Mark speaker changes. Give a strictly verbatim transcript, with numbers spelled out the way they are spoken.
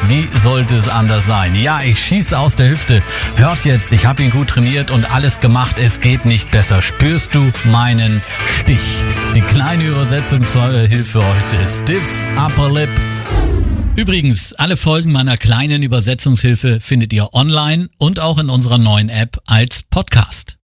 Speaker 1: Wie sollte es anders sein? Ja, ich schieße aus der Hüfte. Hört jetzt, ich habe ihn gut trainiert und alles gemacht. Es geht nicht besser. Spürst du meinen Stich? Die kleine Übersetzung zur Hilfe heute. Stiff Upper Lip. Übrigens, alle Folgen meiner kleinen Übersetzungshilfe findet ihr online und auch in unserer neuen App als Podcast.